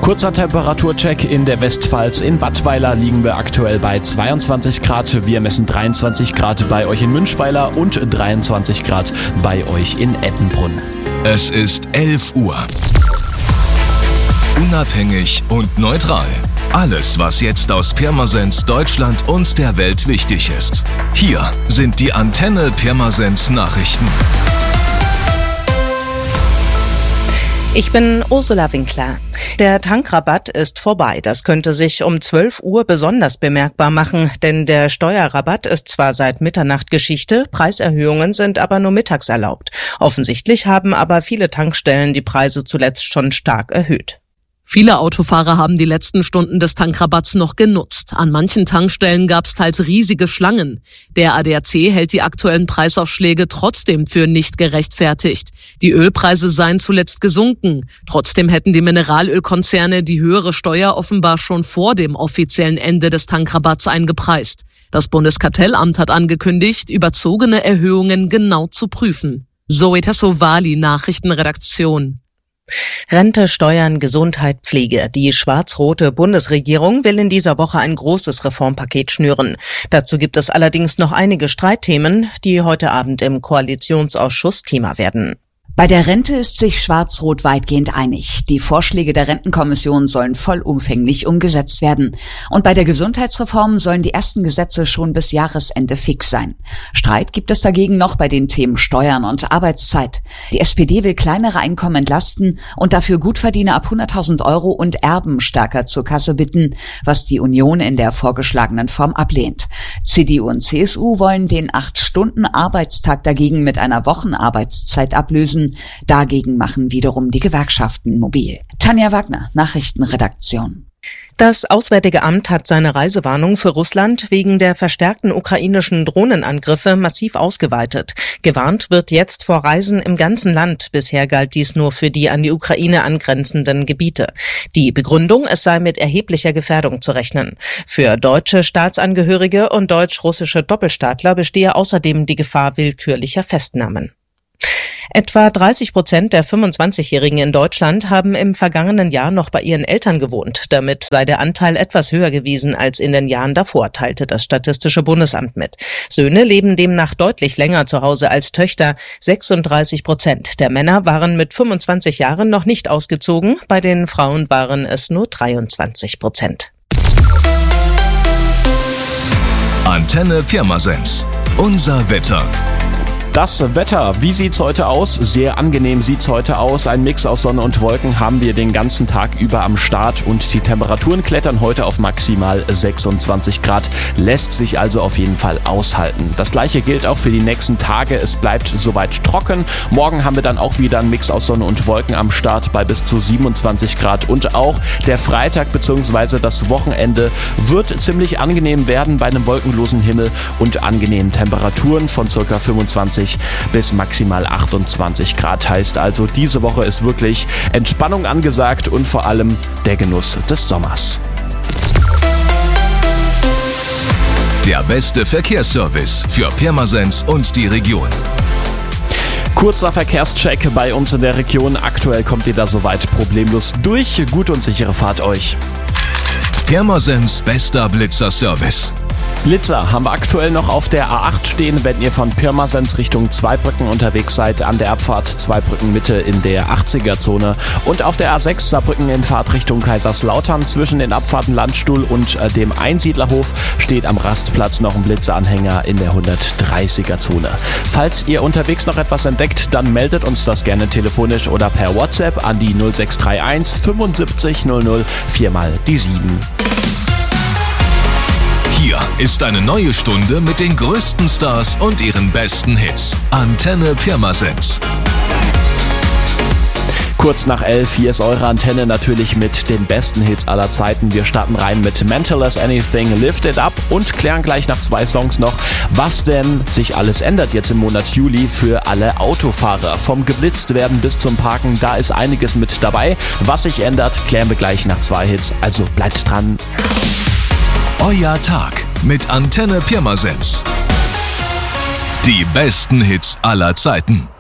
Kurzer Temperaturcheck in der Westpfalz. In Wattweiler liegen wir aktuell bei 22 Grad. Wir messen 23 Grad bei euch in Münchweiler und 23 Grad bei euch in Ettenbrunn. Es ist 11 Uhr. Unabhängig und neutral. Alles, was jetzt aus Pirmasens, Deutschland und der Welt wichtig ist. Hier sind die Antenne Pirmasens Nachrichten. Ich bin Ursula Winkler. Der Tankrabatt ist vorbei. Das könnte sich um 12 Uhr besonders bemerkbar machen, denn der Steuerrabatt ist zwar seit Mitternacht Geschichte, Preiserhöhungen sind aber nur mittags erlaubt. Offensichtlich haben aber viele Tankstellen die Preise zuletzt schon stark erhöht. Viele Autofahrer haben die letzten Stunden des Tankrabatts noch genutzt. An manchen Tankstellen gab es teils riesige Schlangen. Der ADAC hält die aktuellen Preisaufschläge trotzdem für nicht gerechtfertigt. Die Ölpreise seien zuletzt gesunken. Trotzdem hätten die Mineralölkonzerne die höhere Steuer offenbar schon vor dem offiziellen Ende des Tankrabatts eingepreist. Das Bundeskartellamt hat angekündigt, überzogene Erhöhungen genau zu prüfen. Zoe Tassovali, Nachrichtenredaktion. Rente, Steuern, Gesundheit, Pflege. Die schwarz-rote Bundesregierung will in dieser Woche ein großes Reformpaket schnüren. Dazu gibt es allerdings noch einige Streitthemen, die heute Abend im Koalitionsausschuss Thema werden. Bei der Rente ist sich Schwarz-Rot weitgehend einig. Die Vorschläge der Rentenkommission sollen vollumfänglich umgesetzt werden. Und bei der Gesundheitsreform sollen die ersten Gesetze schon bis Jahresende fix sein. Streit gibt es dagegen noch bei den Themen Steuern und Arbeitszeit. Die SPD will kleinere Einkommen entlasten und dafür Gutverdiener ab 100.000 Euro und Erben stärker zur Kasse bitten, was die Union in der vorgeschlagenen Form ablehnt. CDU und CSU wollen den 8-Stunden-Arbeitstag dagegen mit einer Wochenarbeitszeit ablösen. Dagegen machen wiederum die Gewerkschaften mobil. Tanja Wagner, Nachrichtenredaktion. Das Auswärtige Amt hat seine Reisewarnung für Russland wegen der verstärkten ukrainischen Drohnenangriffe massiv ausgeweitet. Gewarnt wird jetzt vor Reisen im ganzen Land. Bisher galt dies nur für die an die Ukraine angrenzenden Gebiete. Die Begründung, es sei mit erheblicher Gefährdung zu rechnen. Für deutsche Staatsangehörige und deutsch-russische Doppelstaatler bestehe außerdem die Gefahr willkürlicher Festnahmen. Etwa 30% der 25-Jährigen in Deutschland haben im vergangenen Jahr noch bei ihren Eltern gewohnt. Damit sei der Anteil etwas höher gewesen als in den Jahren davor, teilte das Statistische Bundesamt mit. Söhne leben demnach deutlich länger zu Hause als Töchter. 36% der Männer waren mit 25 Jahren noch nicht ausgezogen. Bei den Frauen waren es nur 23%. Antenne Pirmasens. Unser Wetter. Das Wetter, wie sieht's heute aus? Sehr angenehm sieht's heute aus. Ein Mix aus Sonne und Wolken haben wir den ganzen Tag über am Start und die Temperaturen klettern heute auf maximal 26 Grad. Lässt sich also auf jeden Fall aushalten. Das gleiche gilt auch für die nächsten Tage. Es bleibt soweit trocken. Morgen haben wir dann auch wieder einen Mix aus Sonne und Wolken am Start bei bis zu 27 Grad. Und auch der Freitag bzw. das Wochenende wird ziemlich angenehm werden bei einem wolkenlosen Himmel und angenehmen Temperaturen von ca. 25 bis maximal 28 Grad. Heißt also, diese Woche ist wirklich Entspannung angesagt und vor allem der Genuss des Sommers. Der beste Verkehrsservice für Pirmasens und die Region. Kurzer Verkehrscheck bei uns in der Region. Aktuell kommt ihr da soweit problemlos durch. Gute und sichere Fahrt euch. Pirmasens bester Blitzer-Service. Blitzer haben wir aktuell noch auf der A8 stehen, wenn ihr von Pirmasens Richtung Zweibrücken unterwegs seid, an der Abfahrt Zweibrücken Mitte in der 80er-Zone und auf der A6 Saarbrücken in Fahrtrichtung Kaiserslautern zwischen den Abfahrten Landstuhl und dem Einsiedlerhof steht am Rastplatz noch ein Blitzeranhänger in der 130er-Zone. Falls ihr unterwegs noch etwas entdeckt, dann meldet uns das gerne telefonisch oder per WhatsApp an die 0631 75 00 4 mal die 7. Hier ist eine neue Stunde mit den größten Stars und ihren besten Hits. Antenne Pirmasens. Kurz nach 11, hier ist eure Antenne natürlich mit den besten Hits aller Zeiten. Wir starten rein mit Mental as Anything, Lift It Up und klären gleich nach 2 Songs noch, was denn sich alles ändert jetzt im Monat Juli für alle Autofahrer. Vom geblitzt werden bis zum Parken, da ist einiges mit dabei. Was sich ändert, klären wir gleich nach 2 Hits, also bleibt dran. Euer Tag mit Antenne Pirmasens. Die besten Hits aller Zeiten.